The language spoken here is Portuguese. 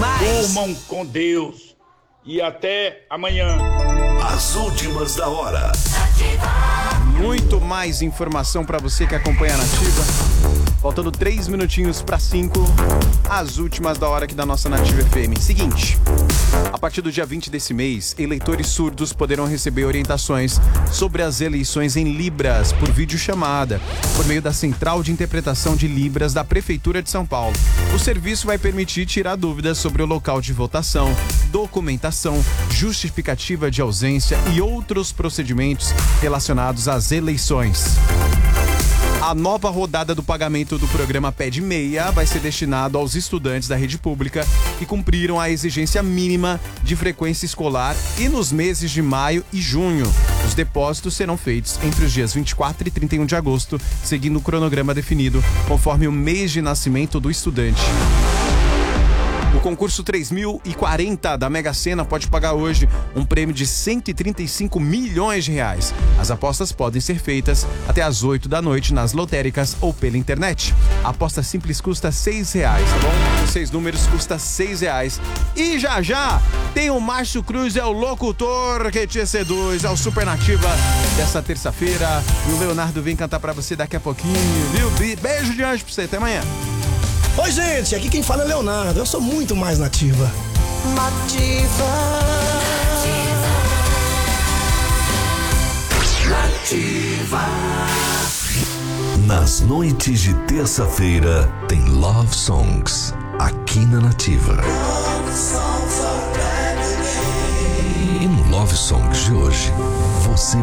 Durmam com Deus e até amanhã. As últimas da hora. Muito mais informação para você que acompanha a Nativa. Faltando 3 minutinhos para 5, as últimas da hora aqui da nossa Nativa FM. Seguinte, a partir do dia 20 desse mês, eleitores surdos poderão receber orientações sobre as eleições em Libras por videochamada, por meio da Central de Interpretação de Libras da Prefeitura de São Paulo. O serviço vai permitir tirar dúvidas sobre o local de votação, documentação, justificativa de ausência e outros procedimentos relacionados às eleições. A nova rodada do pagamento do programa Pé de Meia vai ser destinado aos estudantes da rede pública que cumpriram a exigência mínima de frequência escolar e nos meses de maio e junho. Os depósitos serão feitos entre os dias 24 e 31 de agosto, seguindo o cronograma definido conforme o mês de nascimento do estudante. O concurso 3040 da Mega Sena pode pagar hoje um prêmio de 135 milhões de reais. As apostas podem ser feitas até às 8 da noite nas lotéricas ou pela internet. A aposta simples custa R$6, tá bom? Os 6 números custa R$6. E já tem o Márcio Cruz, é o locutor que te seduz, é o Super Nativa dessa terça-feira. E o Leonardo vem cantar pra você daqui a pouquinho, viu? Beijo de anjo pra você, até amanhã. Oi, gente, aqui quem fala é Leonardo. Eu sou muito mais nativa. Nativa. Nas noites de terça-feira tem Love Songs aqui na Nativa. E no Love Songs de hoje, você